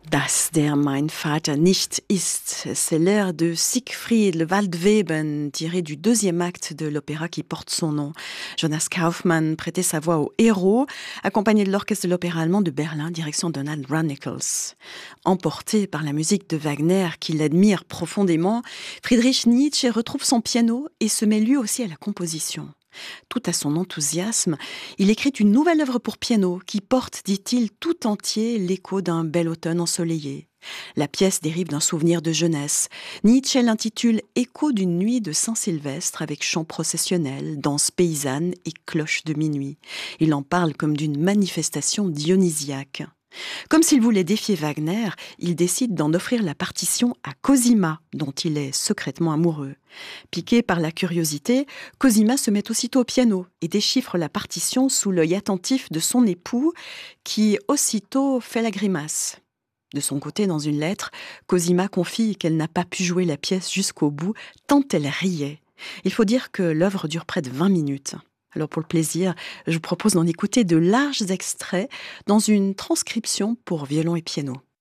Dass der mein Vater nicht ist, c'est l'air de Siegfried le Waldweben, tiré du deuxième acte de l'opéra qui porte son nom. Jonas Kaufmann prêtait sa voix au héros, accompagné de l'orchestre de l'opéra allemand de Berlin, direction Donald Runnicles. Emporté par la musique de Wagner, qu'il admire profondément, Friedrich Nietzsche retrouve son piano et se met lui aussi à la composition. Tout à son enthousiasme, il écrit une nouvelle œuvre pour piano qui porte, dit-il, tout entier l'écho d'un bel automne ensoleillé. La pièce dérive d'un souvenir de jeunesse. Nietzsche l'intitule « Écho d'une nuit de Saint-Sylvestre » avec chants processionnels, danse paysanne et cloche de minuit. Il en parle comme d'une manifestation dionysiaque. Comme s'il voulait défier Wagner, il décide d'en offrir la partition à Cosima, dont il est secrètement amoureux. Piqué par la curiosité, Cosima se met aussitôt au piano et déchiffre la partition sous l'œil attentif de son époux, qui aussitôt fait la grimace. De son côté, dans une lettre, Cosima confie qu'elle n'a pas pu jouer la pièce jusqu'au bout, tant elle riait. Il faut dire que l'œuvre dure près de 20 minutes. Alors pour le plaisir, je vous propose d'en écouter de larges extraits dans une transcription pour violon et piano.